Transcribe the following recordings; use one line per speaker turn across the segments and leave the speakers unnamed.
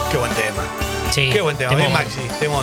Qué buen tema.
Sí,
Qué buen tema.
temón.
Bien, Maxi, temón.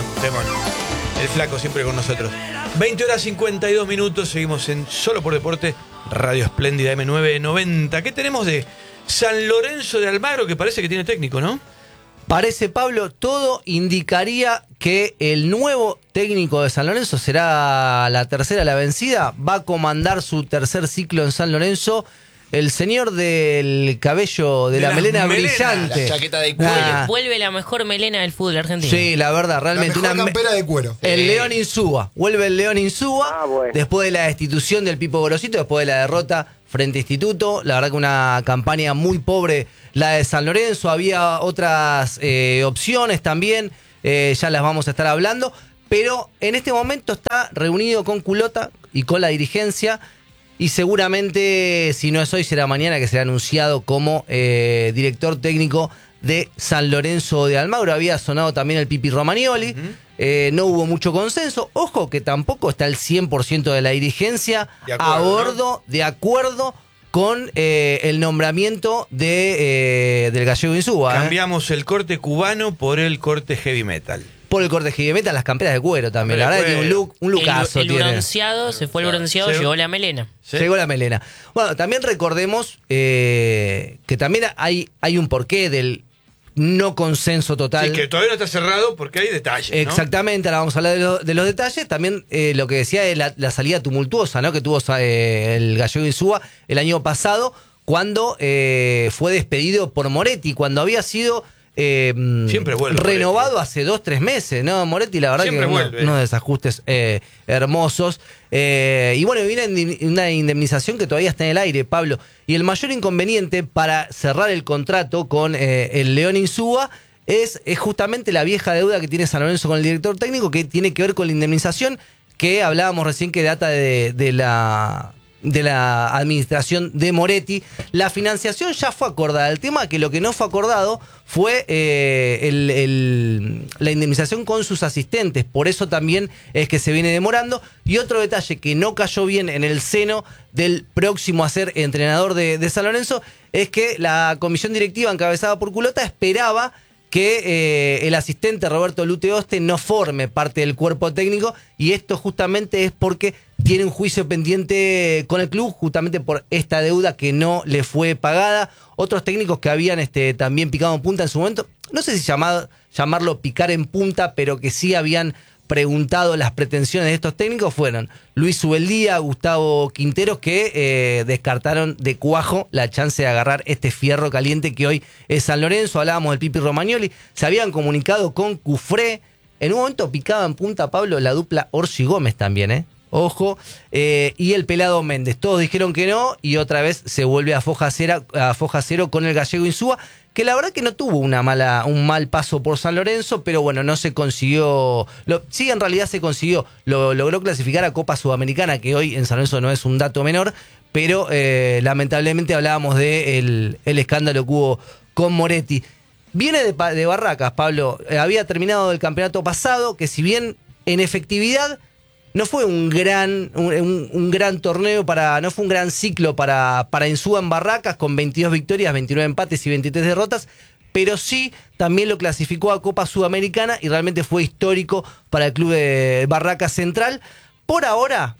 El flaco siempre con nosotros. 20 horas 52 minutos. Seguimos en Solo por Deporte, Radio Espléndida M990. ¿Qué tenemos de San Lorenzo de Almagro? Que parece que tiene técnico, ¿no?
Parece, Pablo, todo indicaría que el nuevo técnico de San Lorenzo será la tercera la vencida. Va a comandar su tercer ciclo en San Lorenzo el señor del cabello, de la melena brillante.
La chaqueta de cuero.
Vuelve la mejor melena del fútbol argentino.
Sí, la verdad, realmente.
La mejor campera de cuero.
El León Insúa. Vuelve el León Insúa.
Bueno.
Después de la destitución del Pipo Gorosito, después de la derrota frente a Instituto. La verdad que una campaña muy pobre la de San Lorenzo. Había otras opciones también. Ya las vamos a estar hablando. Pero en este momento está reunido con Culota y con la dirigencia. Y seguramente, si no es hoy, será mañana que será anunciado como director técnico de San Lorenzo de Almagro. Había sonado también el Pipi Romagnoli. No hubo mucho consenso. Ojo que tampoco está el 100% de la dirigencia de acuerdo con el nombramiento del Gallego Insúa.
Cambiamos el corte cubano por el corte heavy metal.
Por el corte heavy metal, las camperas de cuero también. La verdad que tiene un lookazo.
El bronceado, se fue el bronceado, llegó la melena.
¿Sí?
Llegó la melena. Bueno, también recordemos que también hay un porqué del no consenso total.
Sí, que todavía no está cerrado porque hay detalles, ¿no?
Exactamente, ahora vamos a hablar de los detalles. También lo que decía es la salida tumultuosa, ¿no?, que tuvo el Gallego Insúa el año pasado cuando fue despedido por Moretti, cuando había sido
siempre vuelve
renovado
Moretti.
Hace 2-3 meses, ¿no? Moretti, la verdad
Siempre
que
vuelve.
unos desajustes hermosos. Y bueno, viene una indemnización que todavía está en el aire, Pablo. Y el mayor inconveniente para cerrar el contrato con el León Insúa es justamente la vieja deuda que tiene San Lorenzo con el director técnico, que tiene que ver con la indemnización que hablábamos recién, que data de la administración de Moretti. La financiación ya fue acordada. El tema que lo que no fue acordado fue la indemnización con sus asistentes. Por eso también es que se viene demorando. Y otro detalle que no cayó bien en el seno del próximo a ser entrenador de San Lorenzo es que la comisión directiva encabezada por Culota esperaba que el asistente Roberto Luteoste no forme parte del cuerpo técnico, y esto justamente es porque tiene un juicio pendiente con el club, justamente por esta deuda que no le fue pagada. Otros técnicos que habían también picado en punta en su momento, no sé si llamarlo picar en punta, pero que sí habían preguntado las pretensiones de estos técnicos, fueron Luis Ubeldía, Gustavo Quinteros, que descartaron de cuajo la chance de agarrar este fierro caliente que hoy es San Lorenzo. Hablábamos del Pipi Romagnoli, se habían comunicado con Cufré. En un momento picaba en punta, Pablo, la dupla Orsi Gómez también, ojo, y el Pelado Méndez. Todos dijeron que no, y otra vez se vuelve a foja cero con el Gallego Insúa, que la verdad que no tuvo un mal paso por San Lorenzo, pero bueno, no se consiguió. Sí, en realidad se consiguió. Logró clasificar a Copa Sudamericana, que hoy en San Lorenzo no es un dato menor, pero lamentablemente hablábamos del escándalo que hubo con Moretti. Viene de Barracas, Pablo. Había terminado el campeonato pasado, que si bien en efectividad no fue un gran torneo, no fue un gran ciclo para Insúa en Barracas, con 22 victorias, 29 empates y 23 derrotas, pero sí también lo clasificó a Copa Sudamericana y realmente fue histórico para el club de Barracas Central. Por ahora,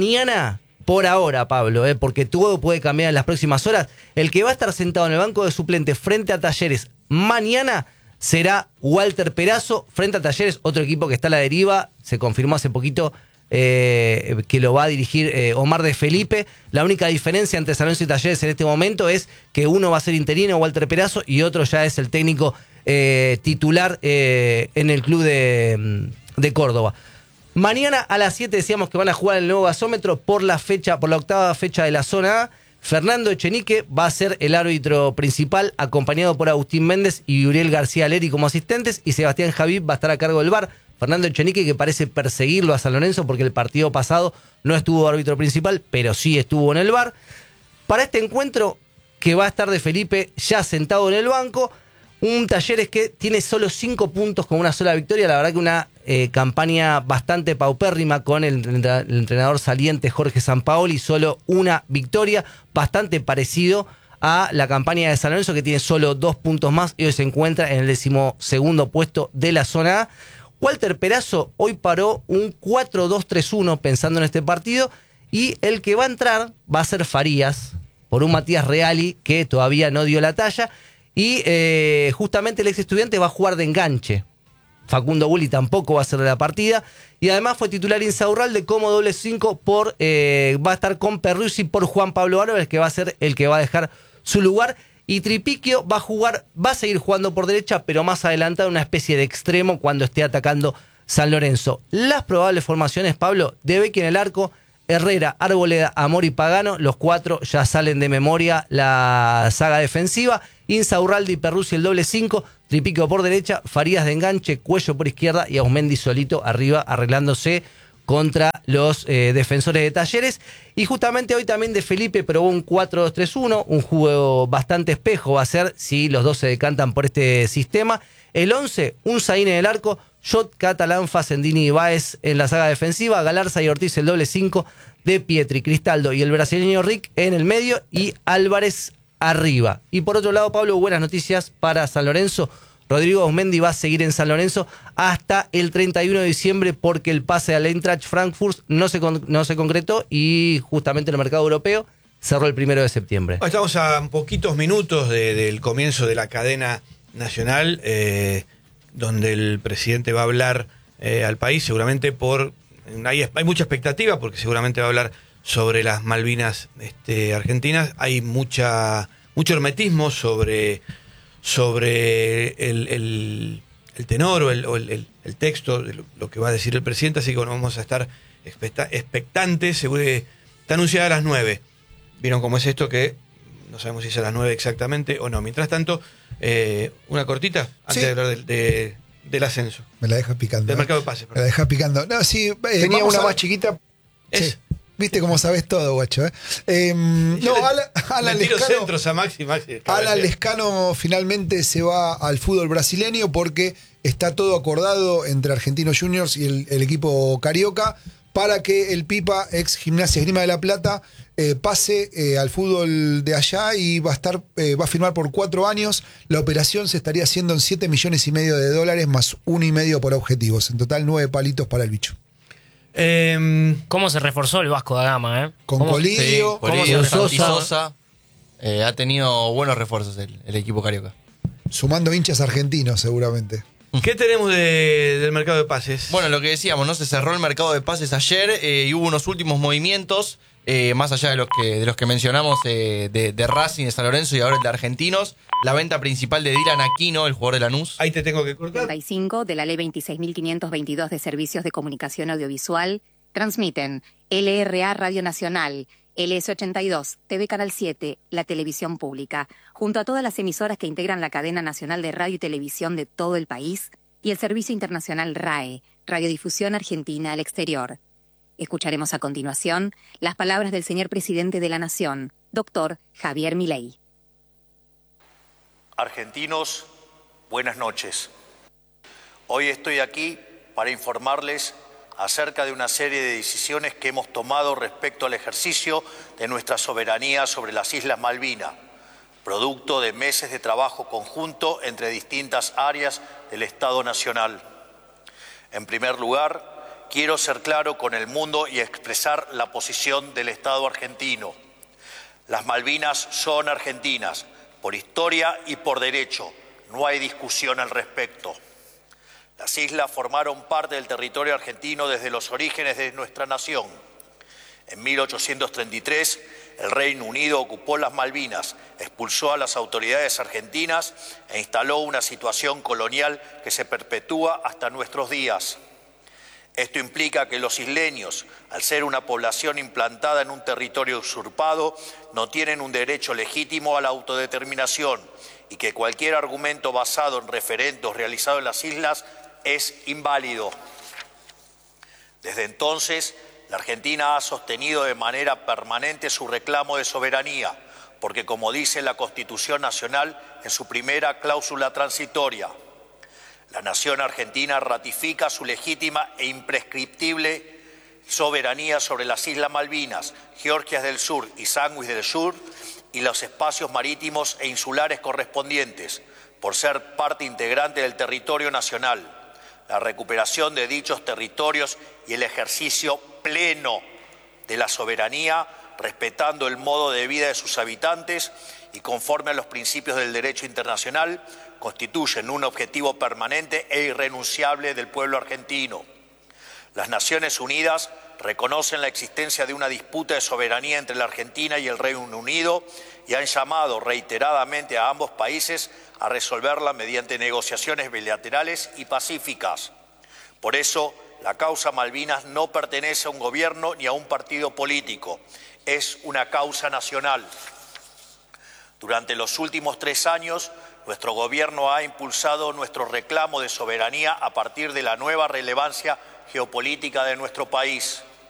Pablo, porque todo puede cambiar en las próximas horas, el que va a estar sentado en el banco de suplentes frente a Talleres mañana será Walter Perazo, frente a Talleres, otro equipo que está a la deriva. Se confirmó hace poquito que lo va a dirigir Omar de Felipe. La única diferencia entre San Lorenzo y Talleres en este momento es que uno va a ser interino, Walter Perazo, y otro ya es el técnico titular en el club de Córdoba. Mañana a las 7 decíamos que van a jugar el nuevo gasómetro por la octava fecha de la zona A. Fernando Echenique va a ser el árbitro principal, acompañado por Agustín Méndez y Uriel García Leri como asistentes, y Sebastián Javid va a estar a cargo del VAR. Fernando Echenique, que parece perseguirlo a San Lorenzo porque el partido pasado no estuvo árbitro principal, pero sí estuvo en el VAR. Para este encuentro, que va a estar de Felipe ya sentado en el banco, un Talleres que tiene solo 5 puntos con una sola victoria. La verdad que una campaña bastante paupérrima con el entrenador saliente Jorge Sampaoli, solo una victoria, bastante parecido a la campaña de San Lorenzo, que tiene solo 2 puntos más y hoy se encuentra en el 12º puesto de la zona A. Walter Perazo hoy paró un 4-2-3-1 pensando en este partido, y el que va a entrar va a ser Farías por un Matías Reali que todavía no dio la talla, y justamente el ex Estudiante va a jugar de enganche. Facundo Bulli tampoco va a ser de la partida, y además fue titular Insaurralde como doble 5 va a estar con Perruzzi por Juan Pablo Álvarez, que va a ser el que va a dejar su lugar. Y Tripiquio va a seguir jugando por derecha, pero más adelantado, una especie de extremo cuando esté atacando San Lorenzo. Las probables formaciones, Pablo: De Becchi en el arco, Herrera, Arboleda, Amor y Pagano. Los 4 ya salen de memoria la saga defensiva. Insaurralde y Perruzzi el doble 5, Tripiquio por derecha, Farías de enganche, Cuello por izquierda y Ausmendi solito arriba arreglándose contra los defensores de Talleres. Y justamente hoy también De Felipe probó un 4-2-3-1, un juego bastante espejo va a ser si los dos se decantan por este sistema. El 11, un Zain en el arco, Jot, Catalán, Facendini y Báez en la saga defensiva, Galarza y Ortiz el doble 5, De Pietri, Cristaldo y el brasileño Rick en el medio y Álvarez arriba. Y por otro lado, Pablo, buenas noticias para San Lorenzo. Rodrigo Ausmendi va a seguir en San Lorenzo hasta el 31 de diciembre porque el pase al Eintracht Frankfurt no se concretó, y justamente el mercado europeo cerró el 1 de septiembre.
Estamos a poquitos minutos del comienzo de la cadena nacional, donde el presidente va a hablar al país, seguramente hay mucha expectativa porque seguramente va a hablar sobre las Malvinas argentinas. Hay mucho hermetismo sobre el tenor o el texto de lo que va a decir el presidente, así que bueno, vamos a estar expectantes. Seguro que está anunciada a las 9. ¿Vieron cómo es esto? Que no sabemos si es a las 9 exactamente o no. Mientras tanto, una cortita antes de hablar del ascenso.
Me la deja picando.
Del mercado de pases.
Me la deja picando. No, sí, tenía una más chiquita.
¿Es?
Viste cómo sabes todo, guacho. No, Alan Lescano.
Centros a Maxi.
Alan Lescano finalmente se va al fútbol brasileño porque está todo acordado entre Argentinos Juniors y el equipo carioca para que el Pipa, ex Gimnasia Esgrima de la Plata, pase al fútbol de allá, y va a firmar por 4 años. La operación se estaría haciendo en $7,5 millones más $1,5 millones por objetivos. En total 9 palitos para el bicho.
¿Cómo se reforzó el Vasco da Gama?
Con Colidio,
Sosa. Ha tenido buenos refuerzos el equipo carioca.
Sumando hinchas argentinos seguramente.
¿Qué tenemos del mercado de pases?
Bueno, lo que decíamos, ¿no? Se cerró el mercado de pases ayer y hubo unos últimos movimientos, más allá de los que mencionamos de Racing, de San Lorenzo y ahora el de Argentinos. La venta principal de Dylan Aquino, el jugador de Lanús.
Ahí te tengo que cortar.
35 de la Ley 26.522 de Servicios de Comunicación Audiovisual transmiten LRA Radio Nacional, LS82, TV Canal 7, la televisión pública, junto a todas las emisoras que integran la cadena nacional de radio y televisión de todo el país, y el servicio internacional RAE, Radiodifusión Argentina al Exterior. Escucharemos a continuación las palabras del señor presidente de la Nación, doctor Javier Milei.
Argentinos, buenas noches. Hoy estoy aquí para informarles acerca de una serie de decisiones que hemos tomado respecto al ejercicio de nuestra soberanía sobre las Islas Malvinas, producto de meses de trabajo conjunto entre distintas áreas del Estado Nacional. En primer lugar, quiero ser claro con el mundo y expresar la posición del Estado argentino. Las Malvinas son argentinas, por historia y por derecho. No hay discusión al respecto. Las islas formaron parte del territorio argentino desde los orígenes de nuestra nación. En 1833, el Reino Unido ocupó las Malvinas, expulsó a las autoridades argentinas e instaló una situación colonial que se perpetúa hasta nuestros días. Esto implica que los isleños, al ser una población implantada en un territorio usurpado, no tienen un derecho legítimo a la autodeterminación y que cualquier argumento basado en referendos realizados en las islas es inválido. Desde entonces, la Argentina ha sostenido de manera permanente su reclamo de soberanía, porque como dice la Constitución Nacional en su primera cláusula transitoria, la nación argentina ratifica su legítima e imprescriptible soberanía sobre las Islas Malvinas, Georgias del Sur y Sandwich del Sur, y los espacios marítimos e insulares correspondientes, por ser parte integrante del territorio nacional, la recuperación de dichos territorios y el ejercicio pleno de la soberanía, respetando el modo de vida de sus habitantes y conforme a los principios del derecho internacional, constituyen un objetivo permanente e irrenunciable del pueblo argentino. Las Naciones Unidas reconocen la existencia de una disputa de soberanía entre la Argentina y el Reino Unido y han llamado reiteradamente a ambos países a resolverla mediante negociaciones bilaterales y pacíficas. Por eso, la causa Malvinas no pertenece a un gobierno ni a un partido político, es una causa nacional. Durante los últimos 3 años, nuestro gobierno ha impulsado nuestro reclamo de soberanía a partir de la nueva relevancia geopolítica de nuestro país.